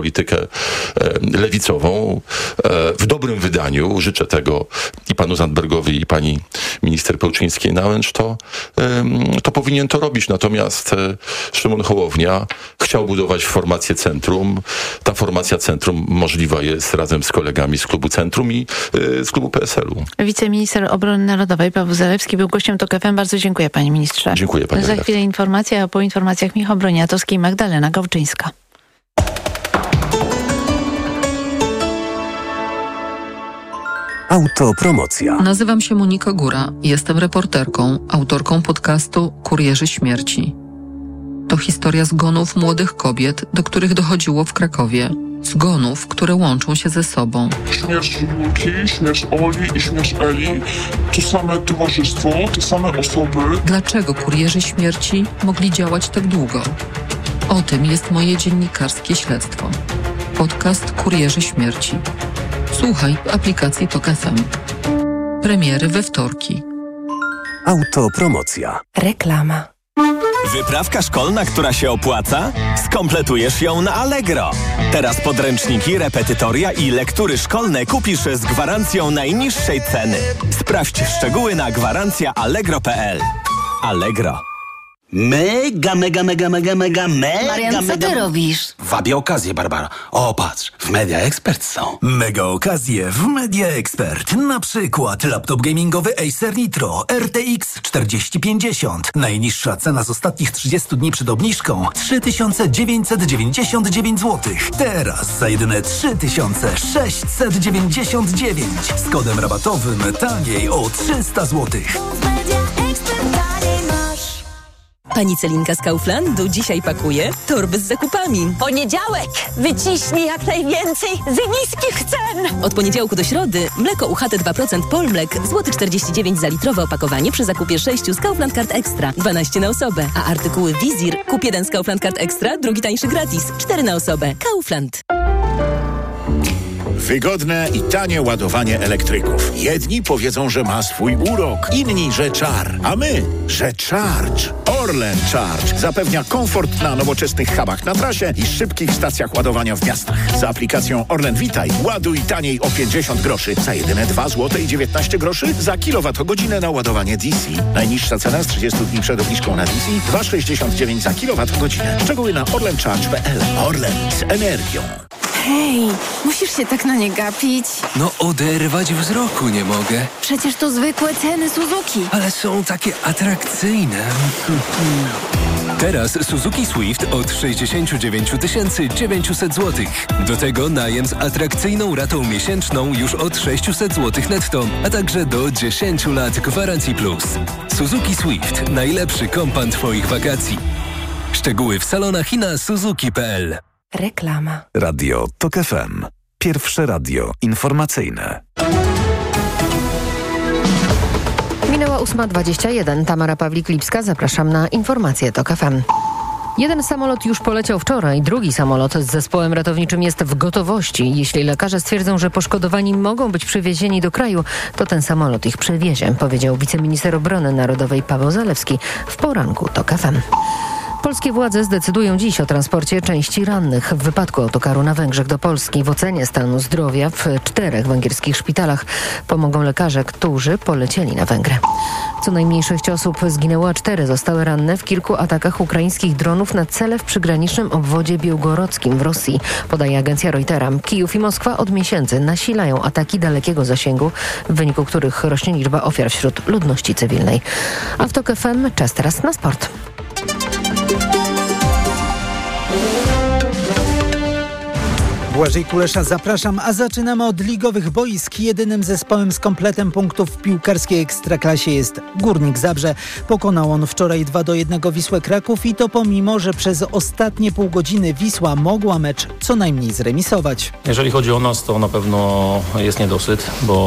politykę lewicową w dobrym wydaniu. Życzę tego i panu Zandbergowi, i pani minister Pełczyńskiej na Łęcz, to powinien to robić. Natomiast Szymon Hołownia chciał budować formację centrum. Ta formacja centrum możliwa jest razem z kolegami z klubu Centrum i z klubu PSL-u. Wiceminister Obrony Narodowej Paweł Zalewski był gościem TOK FM. Bardzo dziękuję, panie ministrze. Dziękuję, panie Za chwilę informacja, a po informacjach Michał Broniatowski i Magdalena Gałczyńska. Autopromocja. Nazywam się Monika Góra. Jestem reporterką, autorką podcastu Kurierzy Śmierci. To historia zgonów młodych kobiet, do których dochodziło w Krakowie. Zgonów, które łączą się ze sobą. Śmierć Julki, śmierć Oli i śmierć Eli. To same towarzystwo, te same osoby. Dlaczego kurierzy śmierci mogli działać tak długo? O tym jest moje dziennikarskie śledztwo. Podcast Kurierzy Śmierci. Słuchaj w aplikacji TOK FM. Premiery we wtorki. Autopromocja. Reklama. Wyprawka szkolna, która się opłaca? Skompletujesz ją na Allegro. Teraz podręczniki, repetytoria i lektury szkolne kupisz z gwarancją najniższej ceny. Sprawdź szczegóły na gwarancjaallegro.pl. Allegro. Mega. Marian, co ty robisz? Wabię okazję, Barbara. O, patrz, w Media Expert są. Mega okazje w Media Expert. Na przykład laptop gamingowy Acer Nitro RTX 4050. Najniższa cena z ostatnich 30 dni przed obniżką 3999 zł. Teraz za jedyne 3699. Z kodem rabatowym taniej o 300 zł. Pani Celinka z Kauflandu dzisiaj pakuje torby z zakupami. Poniedziałek! Wyciśnij jak najwięcej z niskich cen! Od poniedziałku do środy mleko UHT 2% Polmlek złoty 49 za litrowe opakowanie przy zakupie 6 z Kaufland Card Extra. 12 na osobę. A artykuły Wizir kup jeden z Kaufland Card Extra, drugi tańszy gratis. 4 na osobę. Kaufland. Wygodne i tanie ładowanie elektryków. Jedni powiedzą, że ma swój urok, inni, że czar, a my, że Charge. Orlen Charge zapewnia komfort na nowoczesnych hubach na trasie i szybkich stacjach ładowania w miastach. Z aplikacją Orlen Witaj ładuj taniej o 50 groszy za jedyne 2 zł i 19 groszy za kilowatogodzinę na ładowanie DC. Najniższa cena z 30 dni przed obniżką na DC 2,69 za kilowatogodzinę. Szczegóły na orlencharge.pl. Orlen z energią. Hej, musisz się tak na nie gapić. No oderwać wzroku nie mogę. Przecież to zwykłe ceny Suzuki. Ale są takie atrakcyjne. Teraz Suzuki Swift od 69 900 zł. Do tego najem z atrakcyjną ratą miesięczną już od 600 zł netto, a także do 10 lat gwarancji plus. Suzuki Swift. Najlepszy kompan Twoich wakacji. Szczegóły w salonach i na suzuki.pl. Reklama. Radio TOK FM. Pierwsze radio informacyjne. Minęła 8:21. Tamara Pawlik-Lipska. Zapraszam na informacje TOK FM. Jeden samolot już poleciał wczoraj, drugi samolot z zespołem ratowniczym jest w gotowości. Jeśli lekarze stwierdzą, że poszkodowani mogą być przywiezieni do kraju, to ten samolot ich przywiezie, powiedział wiceminister obrony narodowej Paweł Zalewski w poranku TOK FM. Polskie władze zdecydują dziś o transporcie części rannych w wypadku autokaru na Węgrzech do Polski. W ocenie stanu zdrowia w 4 węgierskich szpitalach pomogą lekarze, którzy polecieli na Węgry. Co najmniej 6 osób zginęło, a 4 zostały ranne w kilku atakach ukraińskich dronów na cele w przygranicznym obwodzie białgorodzkim w Rosji, podaje agencja Reutera. Kijów i Moskwa od miesięcy nasilają ataki dalekiego zasięgu, w wyniku których rośnie liczba ofiar wśród ludności cywilnej. A w TOK FM czas teraz na sport. Błażej Kulesza, zapraszam, a zaczynamy od ligowych boisk. Jedynym zespołem z kompletem punktów w piłkarskiej Ekstraklasie jest Górnik Zabrze. Pokonał on wczoraj 2-1 Wisłę Kraków i to pomimo, że przez ostatnie pół godziny Wisła mogła mecz co najmniej zremisować. Jeżeli chodzi o nas, to na pewno jest niedosyt, bo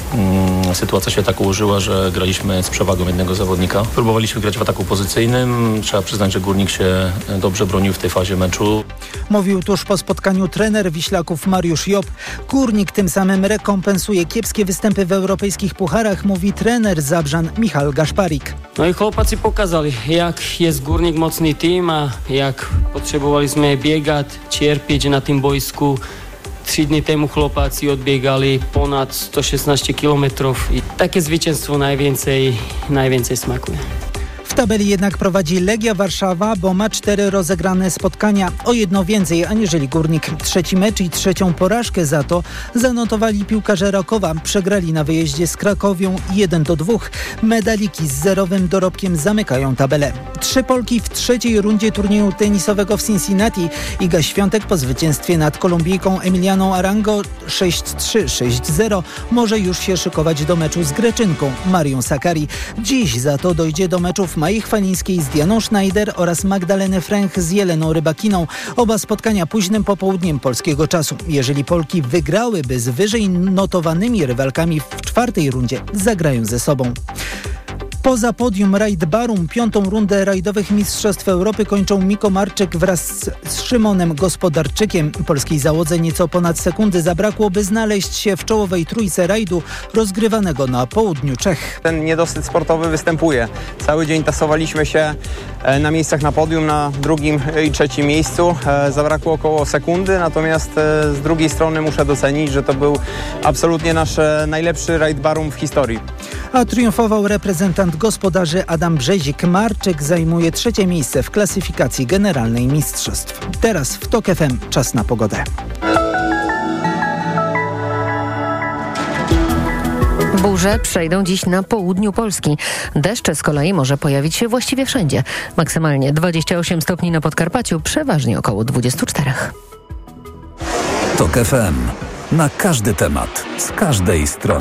sytuacja się tak ułożyła, że graliśmy z przewagą jednego zawodnika. Próbowaliśmy grać w ataku pozycyjnym. Trzeba przyznać, że Górnik się dobrze bronił w tej fazie meczu. Mówił tuż po spotkaniu trener Wiślaków Mariusz Job. Górnik tym samym rekompensuje kiepskie występy w europejskich pucharach, mówi trener Zabrzan Michal Gaszparik. No i chłopacy pokazali, jak jest Górnik mocny team, a jak potrzebowaliśmy biegać, cierpieć na tym boisku. 3 dni temu chłopacy odbiegali ponad 116 km i takie zwycięstwo najwięcej smakuje. W tabeli jednak prowadzi Legia Warszawa, bo ma 4 rozegrane spotkania, o 1 więcej aniżeli Górnik. 3. mecz i 3. porażkę za to zanotowali piłkarze Rakowa. Przegrali na wyjeździe z Krakowią 1-2. Medaliki z 0 dorobkiem zamykają tabelę. 3 Polki w 3. rundzie turnieju tenisowego w Cincinnati. Iga Świątek po zwycięstwie nad Kolumbijką Emilianą Arango 6-3, 6-0 może już się szykować do meczu z Greczynką Marią Sakkari. Dziś za to dojdzie do meczów Mai Chwalińskiej z Dianą Schneider oraz Magdaleny Fręch z Jeleną Rybakiną. Oba spotkania późnym popołudniem polskiego czasu. Jeżeli Polki wygrałyby z wyżej notowanymi rywalkami w 4. rundzie, zagrają ze sobą. Poza podium Rajd Barum 5. rundę rajdowych Mistrzostw Europy kończą Miko Marczyk wraz z Szymonem Gospodarczykiem. Polskiej załodze nieco ponad sekundy zabrakło, by znaleźć się w czołowej trójce rajdu rozgrywanego na południu Czech. Ten niedosyt sportowy występuje. Cały dzień tasowaliśmy się na miejscach na podium, na 2. i 3. miejscu. Zabrakło około sekundy, natomiast z drugiej strony muszę docenić, że to był absolutnie nasz najlepszy Rajd Barum w historii. A triumfował reprezentant gospodarzy Adam Brzezik. Marczyk zajmuje 3. miejsce w klasyfikacji generalnej mistrzostw. Teraz w TOK FM czas na pogodę. Burze przejdą dziś na południu Polski. Deszcze z kolei może pojawić się właściwie wszędzie. Maksymalnie 28 stopni na Podkarpaciu, przeważnie około 24. TOK FM. Na każdy temat, z każdej strony.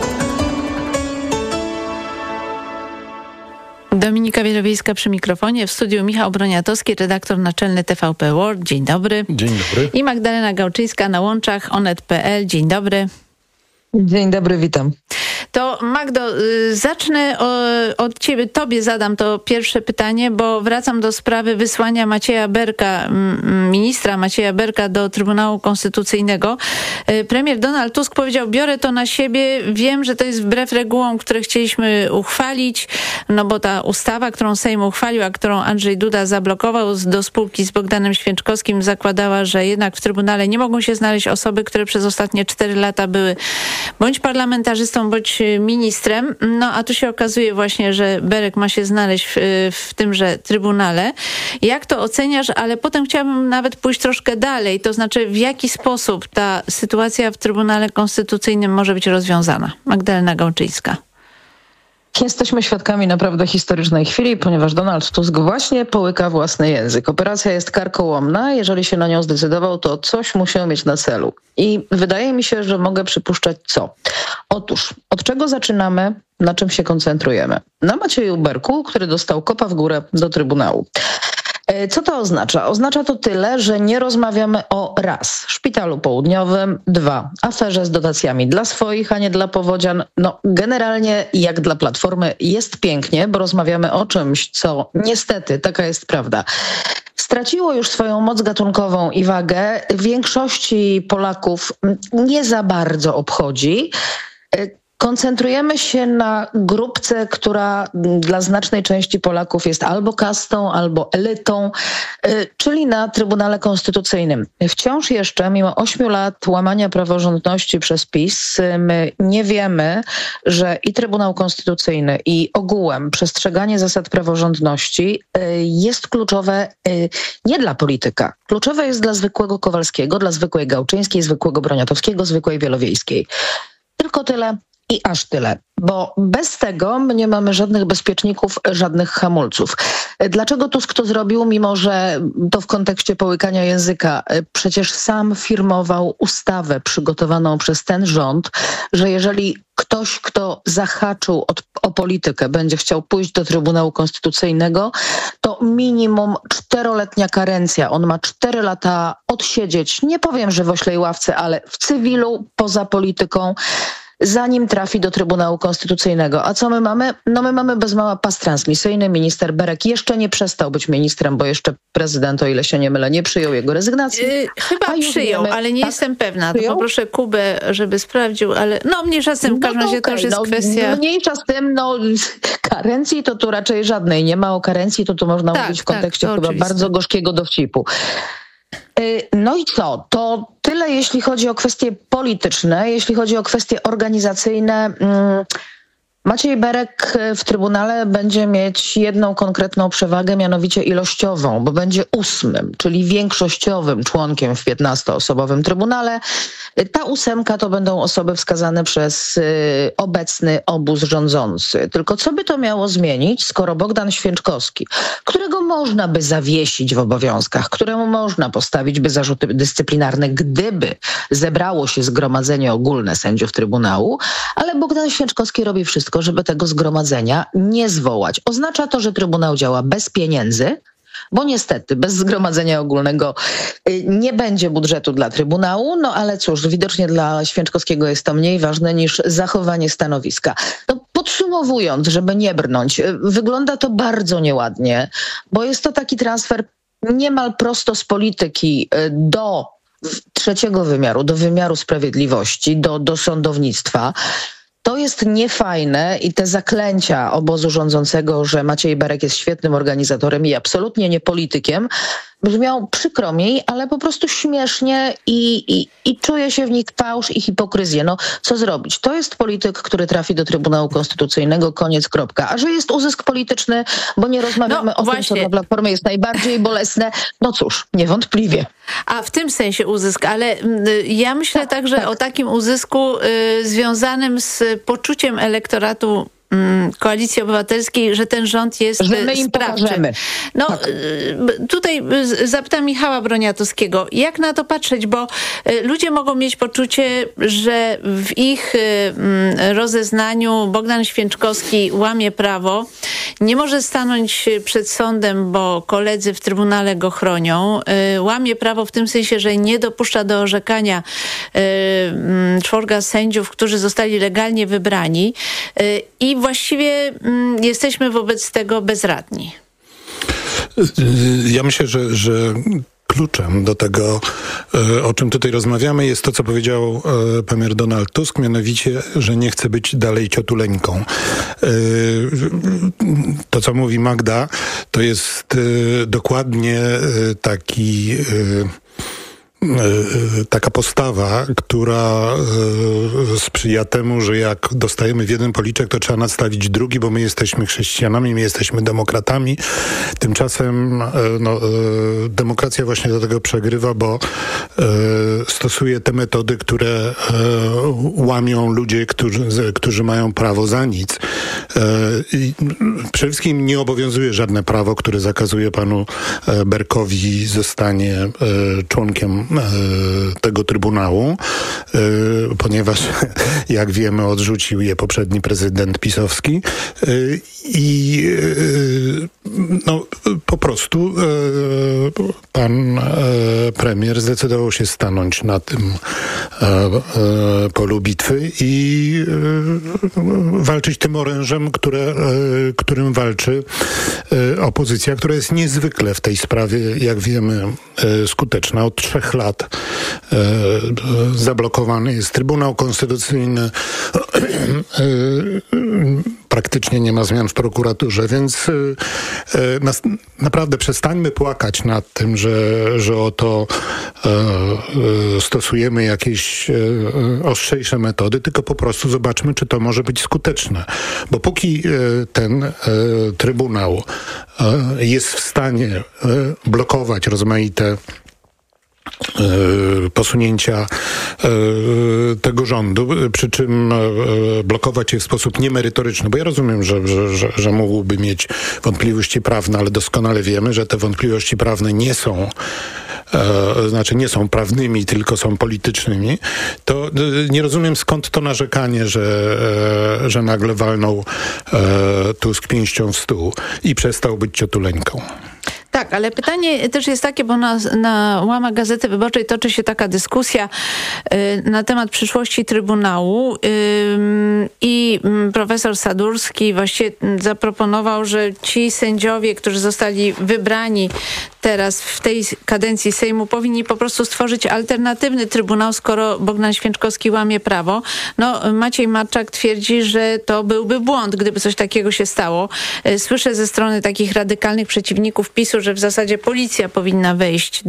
Dominika Wielowiejska przy mikrofonie, w studiu Michał Broniatowski, redaktor naczelny TVP World. Dzień dobry. Dzień dobry. I Magdalena Gałczyńska na łączach onet.pl. Dzień dobry. Dzień dobry, witam. To Magdo, zacznę od ciebie, tobie zadam to pierwsze pytanie, bo wracam do sprawy wysłania Macieja Berka, ministra Macieja Berka do Trybunału Konstytucyjnego. Premier Donald Tusk powiedział, biorę to na siebie, wiem, że to jest wbrew regułom, które chcieliśmy uchwalić, no bo ta ustawa, którą Sejm uchwalił, a którą Andrzej Duda zablokował do spółki z Bogdanem Święczkowskim, zakładała, że jednak w Trybunale nie mogą się znaleźć osoby, które przez ostatnie 4 lata były bądź parlamentarzystą, bądź ministrem. No a tu się okazuje właśnie, że Berek ma się znaleźć w tymże Trybunale. Jak to oceniasz? Ale potem chciałabym nawet pójść troszkę dalej. To znaczy, w jaki sposób ta sytuacja w Trybunale Konstytucyjnym może być rozwiązana? Magdalena Gałczyńska. Jesteśmy świadkami naprawdę historycznej chwili, ponieważ Donald Tusk właśnie połyka własny język. Operacja jest karkołomna. Jeżeli się na nią zdecydował, to coś musiał mieć na celu. I wydaje mi się, że mogę przypuszczać co. Otóż, od czego zaczynamy, na czym się koncentrujemy? Na Macieju Berku, który dostał kopa w górę do Trybunału. Co to oznacza? Oznacza to tyle, że nie rozmawiamy o raz, Szpitalu Południowym, 2, aferze z dotacjami dla swoich, a nie dla powodzian. No generalnie jak dla Platformy jest pięknie, bo rozmawiamy o czymś, co niestety, taka jest prawda, straciło już swoją moc gatunkową i wagę. Większości Polaków nie za bardzo obchodzi. Koncentrujemy się na grupce, która dla znacznej części Polaków jest albo kastą, albo elitą, czyli na Trybunale Konstytucyjnym. Wciąż jeszcze, mimo 8 lat łamania praworządności przez PiS, my nie wiemy, że i Trybunał Konstytucyjny, i ogółem przestrzeganie zasad praworządności jest kluczowe nie dla polityka. Kluczowe jest dla zwykłego Kowalskiego, dla zwykłej Gałczyńskiej, zwykłego Broniatowskiego, zwykłej Wielowiejskiej. Tylko tyle. I aż tyle, bo bez tego my nie mamy żadnych bezpieczników, żadnych hamulców. Dlaczego Tusk to zrobił, mimo że to w kontekście połykania języka? Przecież sam firmował ustawę przygotowaną przez ten rząd, że jeżeli ktoś, kto zahaczył o politykę, będzie chciał pójść do Trybunału Konstytucyjnego, to minimum 4-letnia karencja. On ma 4 lata odsiedzieć, nie powiem, że w oślej ławce, ale w cywilu, poza polityką. zanim trafi do Trybunału Konstytucyjnego. A co my mamy? No my mamy bez mała pas transmisyjny. Minister Berek jeszcze nie przestał być ministrem, bo jeszcze prezydent, o ile się nie mylę, nie przyjął jego rezygnacji. Chyba przyjął, ale nie jestem pewna. To poproszę Kubę, żeby sprawdził, ale mniejsza z tym, w każdym razie to już jest kwestia... Mniejsza z tym, karencji to tu raczej żadnej nie ma. O karencji to tu można mówić w kontekście chyba oczywiste. Bardzo gorzkiego dowcipu. No i co? To tyle, jeśli chodzi o kwestie polityczne. Jeśli chodzi o kwestie organizacyjne, Maciej Berek w Trybunale będzie mieć jedną konkretną przewagę, mianowicie ilościową, bo będzie 8., czyli większościowym członkiem w 15-osobowym Trybunale. Ta 8 to będą osoby wskazane przez obecny obóz rządzący. Tylko co by to miało zmienić, skoro Bogdan Święczkowski, którego można by zawiesić w obowiązkach, któremu można postawić by zarzuty dyscyplinarne, gdyby zebrało się zgromadzenie ogólne sędziów Trybunału, ale Bogdan Święczkowski robi wszystko, żeby tego zgromadzenia nie zwołać. Oznacza to, że Trybunał działa bez pieniędzy, bo niestety bez zgromadzenia ogólnego nie będzie budżetu dla Trybunału, ale cóż, widocznie dla Święczkowskiego jest to mniej ważne niż zachowanie stanowiska. Podsumowując, żeby nie brnąć, wygląda to bardzo nieładnie, bo jest to taki transfer niemal prosto z polityki do trzeciego wymiaru, do wymiaru sprawiedliwości, do sądownictwa. To jest niefajne i te zaklęcia obozu rządzącego, że Maciej Berek jest świetnym organizatorem i absolutnie nie politykiem, brzmią przykro mi, ale po prostu śmiesznie i czuje się w nich fałsz i hipokryzję. Co zrobić? To jest polityk, który trafi do Trybunału Konstytucyjnego, koniec, kropka. A że jest uzysk polityczny, bo nie rozmawiamy o tym, co dla Platformy jest najbardziej bolesne, cóż, niewątpliwie. A w tym sensie uzysk, ale ja myślę także o takim uzysku związanym z poczuciem elektoratu Koalicji Obywatelskiej, że ten rząd jest sprawczy. Tutaj zapytam Michała Broniatowskiego, jak na to patrzeć, bo ludzie mogą mieć poczucie, że w ich rozeznaniu Bogdan Święczkowski łamie prawo, nie może stanąć przed sądem, bo koledzy w Trybunale go chronią, łamie prawo w tym sensie, że nie dopuszcza do orzekania 4 sędziów, którzy zostali legalnie wybrani i właściwie jesteśmy wobec tego bezradni. Ja myślę, że kluczem do tego, o czym tutaj rozmawiamy, jest to, co powiedział premier Donald Tusk, mianowicie, że nie chce być dalej ciotuleńką. To, co mówi Magda, to jest dokładnie taka postawa, która sprzyja temu, że jak dostajemy w jeden policzek, to trzeba nadstawić drugi, bo my jesteśmy chrześcijanami, my jesteśmy demokratami. Tymczasem demokracja właśnie do tego przegrywa, bo stosuje te metody, które łamią ludzie, którzy mają prawo za nic. I przede wszystkim nie obowiązuje żadne prawo, które zakazuje panu Berkowi zostanie członkiem tego Trybunału, ponieważ jak wiemy odrzucił je poprzedni prezydent pisowski i po prostu pan premier zdecydował się stanąć na tym polu bitwy i walczyć tym orężem, którym walczy opozycja, która jest niezwykle w tej sprawie, jak wiemy, skuteczna. Od 3 lat zablokowany jest Trybunał Konstytucyjny, praktycznie nie ma zmian w prokuraturze, więc naprawdę przestańmy płakać nad tym, że oto stosujemy jakieś ostrzejsze metody, tylko po prostu zobaczmy, czy to może być skuteczne. Bo póki ten Trybunał jest w stanie blokować rozmaite posunięcia tego rządu, przy czym blokować je w sposób niemerytoryczny, bo ja rozumiem, że mógłby mieć wątpliwości prawne, ale doskonale wiemy, że te wątpliwości prawne nie są prawnymi, tylko są politycznymi, to nie rozumiem, skąd to narzekanie, że nagle walnął Tusk pięścią w stół i przestał być ciotuleńką. Tak, ale pytanie też jest takie, bo na łamach Gazety Wyborczej toczy się taka dyskusja na temat przyszłości Trybunału i profesor Sadurski właściwie zaproponował, że ci sędziowie, którzy zostali wybrani teraz w tej kadencji Sejmu, powinni po prostu stworzyć alternatywny trybunał, skoro Bogdan Święczkowski łamie prawo. No, Maciej Marczak twierdzi, że to byłby błąd, gdyby coś takiego się stało. Słyszę ze strony takich radykalnych przeciwników PiS-u, że w zasadzie policja powinna wejść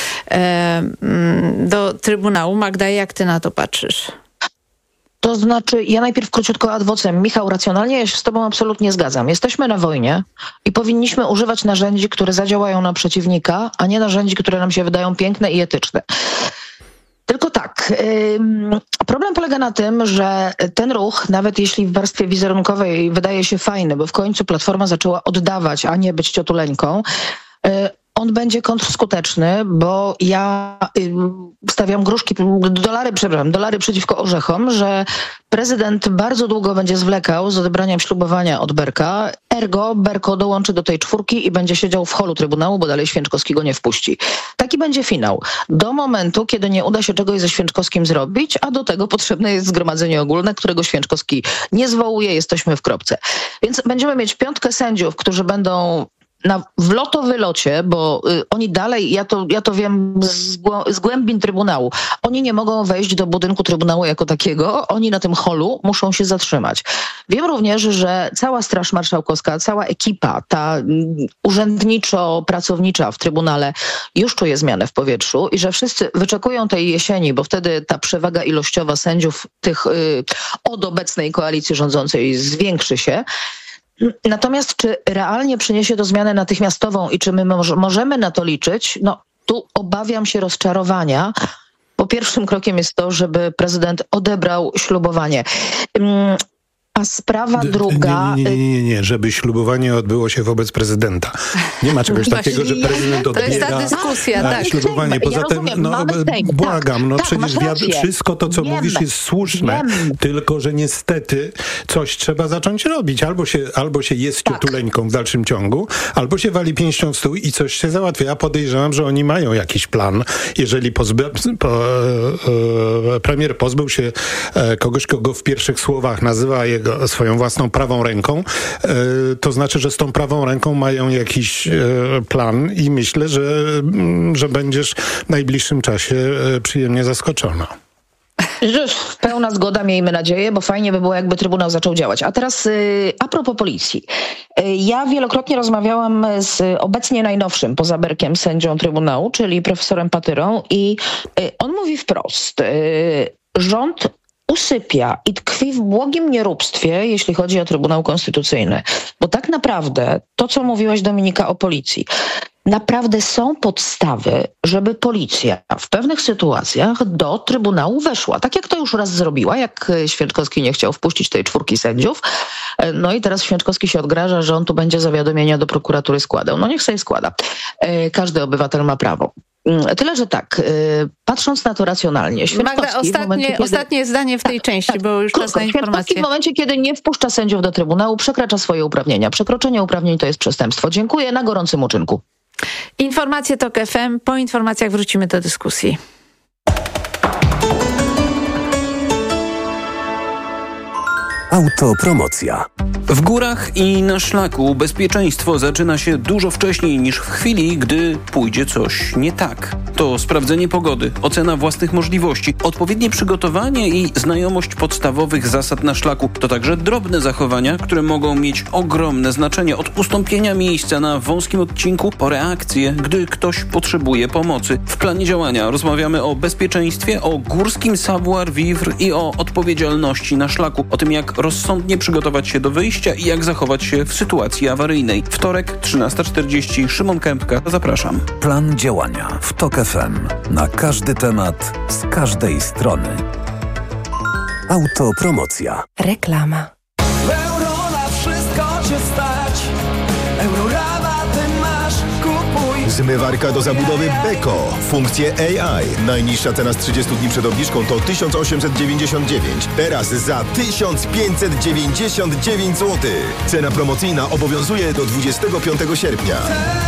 do Trybunału. Magda, jak ty na to patrzysz? To znaczy, ja najpierw króciutko ad vocem. Michał, racjonalnie ja się z tobą absolutnie zgadzam. Jesteśmy na wojnie i powinniśmy używać narzędzi, które zadziałają na przeciwnika, a nie narzędzi, które nam się wydają piękne i etyczne. Tylko tak, problem polega na tym, że ten ruch, nawet jeśli w warstwie wizerunkowej wydaje się fajny, bo w końcu Platforma zaczęła oddawać, a nie być ciotuleńką, on będzie kontrskuteczny, bo ja stawiam dolary przeciwko orzechom, że prezydent bardzo długo będzie zwlekał z odebraniem ślubowania od Berka, ergo Berko dołączy do tej czwórki i będzie siedział w holu Trybunału, bo dalej Święczkowskiego nie wpuści. Taki będzie finał. Do momentu, kiedy nie uda się czegoś ze Święczkowskim zrobić, a do tego potrzebne jest zgromadzenie ogólne, którego Święczkowski nie zwołuje, jesteśmy w kropce. Więc będziemy mieć 5 sędziów, którzy będą w lotowylocie, bo oni dalej, ja to wiem z głębin Trybunału, oni nie mogą wejść do budynku Trybunału jako takiego, oni na tym holu muszą się zatrzymać. Wiem również, że cała Straż Marszałkowska, cała ekipa, ta urzędniczo-pracownicza w Trybunale już czuje zmianę w powietrzu i że wszyscy wyczekują tej jesieni, bo wtedy ta przewaga ilościowa sędziów tych od obecnej koalicji rządzącej zwiększy się. Natomiast czy realnie przyniesie to zmianę natychmiastową i czy my możemy na to liczyć? No tu obawiam się rozczarowania, bo pierwszym krokiem jest to, żeby prezydent odebrał ślubowanie. A sprawa druga... Nie, żeby ślubowanie odbyło się wobec prezydenta. Nie ma czegoś takiego, że prezydent odbiera to jest ta dyskusja, tak. ślubowanie. Poza tym, błagam, tak, przecież wszystko to, co mówisz, jest słuszne, tylko że niestety coś trzeba zacząć robić. Albo się jest ciotuleńką w dalszym ciągu, albo się wali pięścią w stół i coś się załatwia. Ja podejrzewam, że oni mają jakiś plan. Jeżeli premier pozbył się kogoś, kogo w pierwszych słowach nazywa swoją własną prawą ręką, to znaczy, że z tą prawą ręką mają jakiś plan i myślę, że będziesz w najbliższym czasie przyjemnie zaskoczona. Pełna zgoda, miejmy nadzieję, bo fajnie by było, jakby Trybunał zaczął działać. A teraz a propos policji. Ja wielokrotnie rozmawiałam z obecnie najnowszym poza Berkiem sędzią Trybunału, czyli profesorem Patyrą i on mówi wprost, rząd usypia i tkwi w błogim nieróbstwie, jeśli chodzi o Trybunał Konstytucyjny. Bo tak naprawdę to, co mówiłaś, Dominika, o policji, naprawdę są podstawy, żeby policja w pewnych sytuacjach do Trybunału weszła. Tak jak to już raz zrobiła, jak Święczkowski nie chciał wpuścić tej 4 sędziów. No i teraz Święczkowski się odgraża, że on tu będzie zawiadomienia do prokuratury składał. No niech sobie składa. Każdy obywatel ma prawo. Tyle, że tak, patrząc na to racjonalnie. Magda, ostatnie zdanie w tej części, bo już czas na informację. W momencie, kiedy nie wpuszcza sędziów do Trybunału, przekracza swoje uprawnienia. Przekroczenie uprawnień to jest przestępstwo. Dziękuję, na gorącym uczynku. Informacje TOK FM. Po informacjach wrócimy do dyskusji. Autopromocja. W górach i na szlaku bezpieczeństwo zaczyna się dużo wcześniej niż w chwili, gdy pójdzie coś nie tak. To sprawdzenie pogody, ocena własnych możliwości, odpowiednie przygotowanie i znajomość podstawowych zasad na szlaku. To także drobne zachowania, które mogą mieć ogromne znaczenie, od ustąpienia miejsca na wąskim odcinku po reakcję, gdy ktoś potrzebuje pomocy. W planie działania rozmawiamy o bezpieczeństwie, o górskim savoir-vivre i o odpowiedzialności na szlaku, o tym, jak rozsądnie przygotować się do wyjścia i jak zachować się w sytuacji awaryjnej. Wtorek, 13:40. Szymon Kępka. Zapraszam. Plan działania w TOK FM. Na każdy temat, z każdej strony. Autopromocja. Reklama. Euro na wszystko cię stać. Eurorabaty masz, kupuj. Zmywarka do zabudowy Beko. Funkcje AI. Najniższa cena z 30 dni przed obniżką to 1899. Teraz za 1599 zł. Cena promocyjna obowiązuje do 25 sierpnia.